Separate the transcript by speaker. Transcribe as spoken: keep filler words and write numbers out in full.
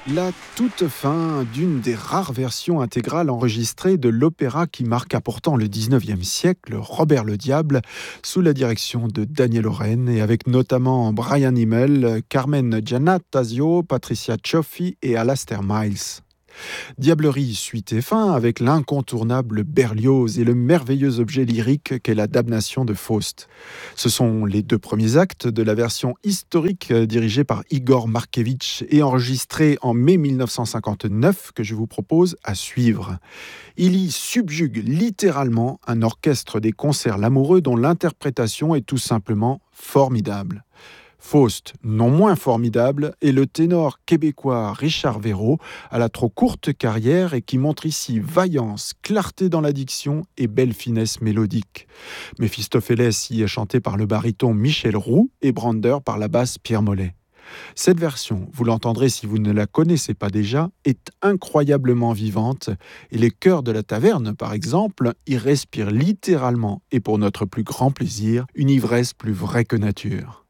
Speaker 1: La toute fin d'une des rares versions intégrales enregistrées de l'opéra qui marqua pourtant le dix-neuvième siècle, Robert le Diable, sous la direction de Daniel Oren et avec notamment Brian Himmel, Carmen Giannattasio, Patricia Cioffi et Alastair Miles. Diablerie suite et fin avec l'incontournable Berlioz et le merveilleux objet lyrique qu'est la damnation de Faust. Ce sont les deux premiers actes de la version historique dirigée par Igor Markevitch et enregistrée en mai dix-neuf cent cinquante-neuf que je vous propose à suivre. Il y subjugue littéralement un orchestre des concerts Lamoureux dont l'interprétation est tout simplement formidable. Faust, non moins formidable, est le ténor québécois Richard Véraud, à la trop courte carrière et qui montre ici vaillance, clarté dans la diction et belle finesse mélodique. Méphistophélès y est chanté par le baryton Michel Roux et Brander par la basse Pierre Mollet. Cette version, vous l'entendrez si vous ne la connaissez pas déjà, est incroyablement vivante et les chœurs de la taverne, par exemple, y respirent littéralement et pour notre plus grand plaisir, une ivresse plus vraie que nature.